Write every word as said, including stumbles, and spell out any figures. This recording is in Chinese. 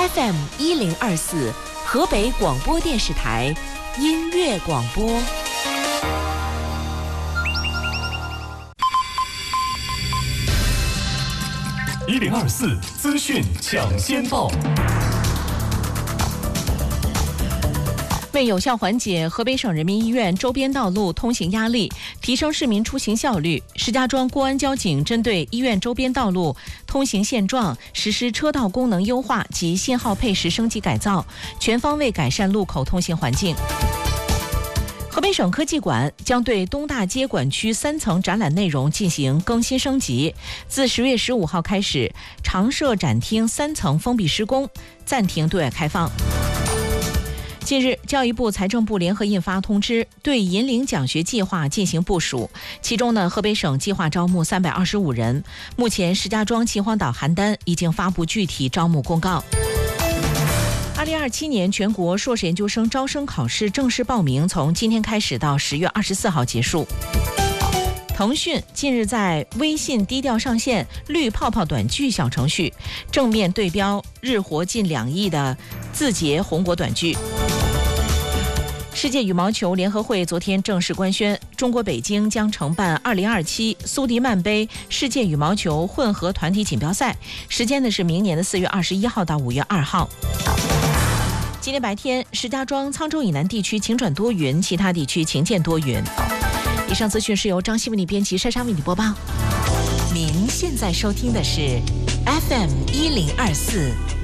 F M 一零二四，河北广播电视台音乐广播。 一零二四资讯抢先报。 为有效缓解河北省人民医院周边道路通行压力，提升市民出行效率，石家庄公安交警针对医院周边道路通行现状实施车道功能优化及信号配时升级改造，全方位改善路口通行环境。河北省科技馆将对东大街管区三层展览内容进行更新升级，自十月十五号开始，常设展厅三层封闭施工，暂停对外开放。近日，教育部、财政部联合印发通知，对银领奖学计划进行部署。其中呢，河北省计划招募三百二十五人。目前，石家庄、秦皇岛、邯郸已经发布具体招募公告。二零二七年全国硕士研究生招生考试正式报名从今天开始到十月二十四号结束。腾讯近日在微信低调上线绿泡泡短剧小程序，正面对标日活近两亿的字节红果短剧。世界羽毛球联合会昨天正式官宣，中国北京将承办二零二七苏迪曼杯世界羽毛球混合团体锦标赛，时间呢是明年的四月二十一号到五月二号。今天白天，石家庄、沧州以南地区晴转多云，其他地区晴见多云。以上资讯是由张希为你编辑，珊珊为你播报。您现在收听的是 F M 一零二四